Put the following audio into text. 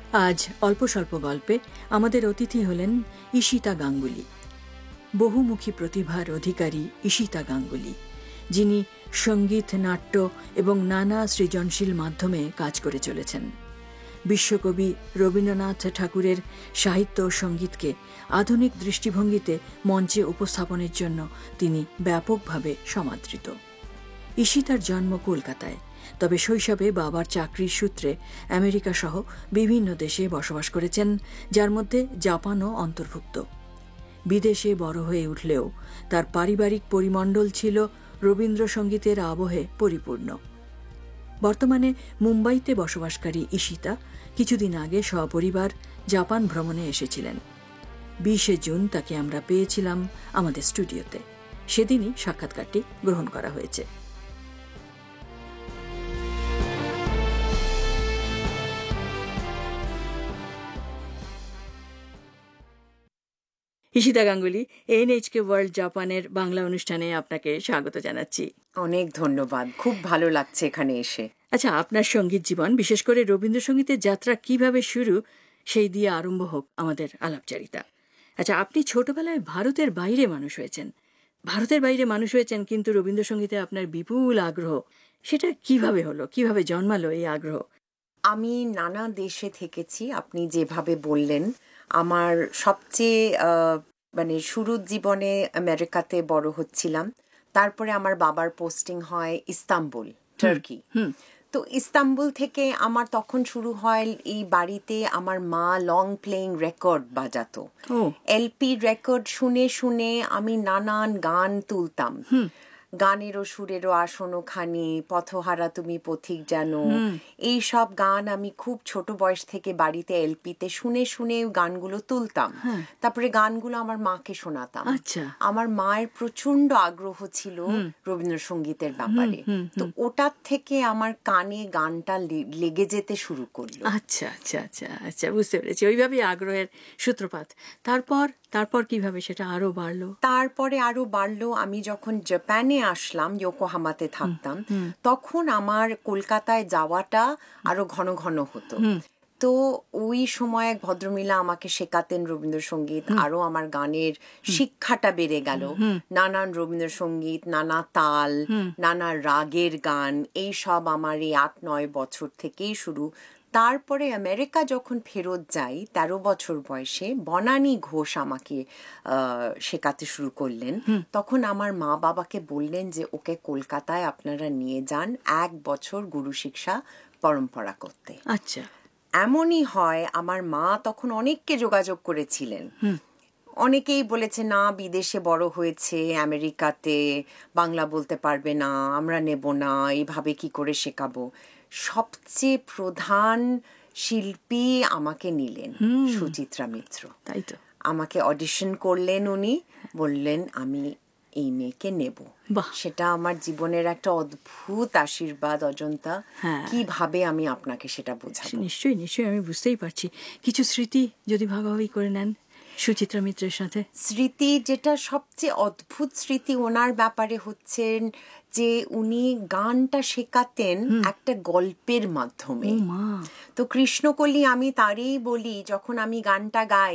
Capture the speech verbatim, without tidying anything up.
আজ অল্প স্বল্প গল্পে আমাদের অতিথি হলেন ঈশিতা গাঙ্গুলি, বহুমুখী প্রতিভার অধিকারী ঈশিতা গাঙ্গুলি, যিনি সঙ্গীত, নাট্য এবং নানা সৃজনশীল মাধ্যমে কাজ করে চলেছেন। বিশ্বকবি রবীন্দ্রনাথ ঠাকুরের সাহিত্য ও সঙ্গীতকে আধুনিক দৃষ্টিভঙ্গিতে মঞ্চে উপস্থাপনের জন্য তিনি ব্যাপকভাবে সমাদৃত। ঈশিতার জন্ম কলকাতায়, তবে শৈশবে বাবার চাকরির সূত্রে আমেরিকা সহ বিভিন্ন দেশে বসবাস করেছেন, যার মধ্যে জাপানও অন্তর্ভুক্ত। বিদেশে বড় হয়ে উঠলেও তার পারিবারিক পরিমণ্ডল ছিল রবীন্দ্রসঙ্গীতের আবহে পরিপূর্ণ। বর্তমানে মুম্বাইতে বসবাসকারী ঈশিতা কিছুদিন আগে সপরিবার জাপান ভ্রমণে এসেছিলেন। বিশে জুন তাকে আমরা পেয়েছিলাম আমাদের স্টুডিওতে। সেদিনই সাক্ষাৎকারটি গ্রহণ করা হয়েছে। ঈশিতা গাঙ্গুলি, এনএইচকে ওয়ার্ল্ড জাপানের বাংলা অনুষ্ঠানে আপনাকে স্বাগত জানাচ্ছি। অনেক ধন্যবাদ, খুব ভালো লাগছে এখানে এসে। আচ্ছা, আপনার সঙ্গীত জীবন, বিশেষ করে রবীন্দ্রসঙ্গীতের যাত্রা কিভাবে শুরু, সেই দিয়ে আরম্ভ হোক আমাদের আলাপচারিতা। আচ্ছা, আপনি ছোটবেলায় ভারতের বাইরে মানুষ হয়েছেন, ভারতের বাইরে মানুষ হয়েছেন কিন্তু রবীন্দ্রসঙ্গীতে আপনার বিপুল আগ্রহ, সেটা কিভাবে হলো, কিভাবে জন্মালো এই আগ্রহ? আমি নানা দেশে থেকেছি, আপনি যেভাবে বললেন। আমার সবচেয়ে মানে শুরুর জীবনে আমেরিকাতে বড় হচ্ছিলাম। তারপরে আমার বাবার পোস্টিং হয় ইস্তাম্বুল, টার্কি। তো ইস্তাম্বুল থেকে আমার তখন শুরু হয় এই বাড়িতে আমার মা long playing record বাজাতো। LP record শুনে শুনে আমি নানান গান তুলতাম। গানেরও সুরেরও আসনো খানি, পথহারা তুমি পথিক জানো, এই সব গান আমি খুব ছোট বয়স থেকে বাড়িতে এলপিতে শুনে শুনে গানগুলো তুলতাম। তারপরে গানগুলো আমার মাকে শোনাতাম। আমার মায়ের প্রচন্ড আগ্রহ ছিল রবীন্দ্রসঙ্গীতের ব্যাপারে, তো ওটার থেকে আমার কানে গানটা লেগে যেতে শুরু করলো। আচ্ছা আচ্ছা আচ্ছা আচ্ছা বুঝতে পেরেছি, ওইভাবে আগ্রহের সূত্রপাত। তারপর তারপর কিভাবে সেটা আরো বাড়লো? তারপরে আরো বাড়লো, আমি যখন জাপানে আসলাম, ইয়োকোহামাতে থাকতাম, তখন আমার কলকাতায় যাওয়াটা আরো ঘন ঘন হতো। তো ওই সময় এক ভদ্রমহিলা আমাকে শেখাতেন রবীন্দ্রসঙ্গীত, আরো আমার গানের শিক্ষাটা বেড়ে গেল। নানান রবীন্দ্রসঙ্গীত, নানা তাল, নানা রাগের গান, এই সব আমার এই আট নয় বছর থেকেই শুরু। তারপরে আমেরিকা যখন ফেরত যাই তেরো বছর বয়সে, বনানী ঘোষ আমাকে শেখাতে শুরু করলেন। তখন আমার মা বাবাকে বললেন যে ওকে কলকাতায় আপনারা নিয়ে যান এক বছর গুরু শিক্ষা পরম্পরা করতে। আচ্ছা, এমনই হয়, আমার মা তখন অনেককে যোগাযোগ করেছিলেন। অনেকেই বলেছে না, বিদেশে বড় হয়েছে, আমেরিকাতে বাংলা বলতে পারবে না, আমরা নেব না, এইভাবে কি করে শেখাবো। সবচেয়ে প্রধান শিল্পী আমাকে নিলেন, সুচিত্রা মিত্র। তাই তো, আমাকে অডিশন করলেন উনি, বললেন আমি এই মেয়েকে নেব। সেটা আমার জীবনের একটা অদ্ভুত আশীর্বাদ অজন্তা। কিভাবে আমি আপনাকে সেটা বোঝাবো? নিশ্চয়ই নিশ্চয়ই আমি বুঝতেই পারছি। কিছু স্মৃতি যদি ভাগাভাগি করে নেন সুচিত্রা মিত্রের সাথে। স্মৃতি, যেটা সবচেয়ে অদ্ভুত স্মৃতি ওনার ব্যাপারে হচ্ছেন যে উনি গানটা শেখাতেন একটা গল্পের মাধ্যমে। তো কৃষ্ণকলি আমি তারই বলি, যখন আমি গানটা গাই